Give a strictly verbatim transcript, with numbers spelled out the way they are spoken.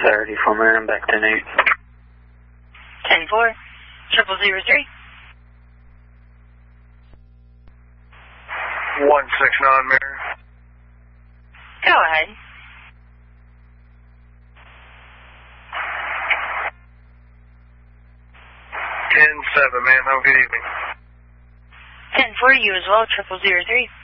thirty for Marion, back to Newt. ten four, triple zero three. one six nine, Marion. Go ahead. ten seven, man. Have a good evening. ten four, you as well, triple zero three.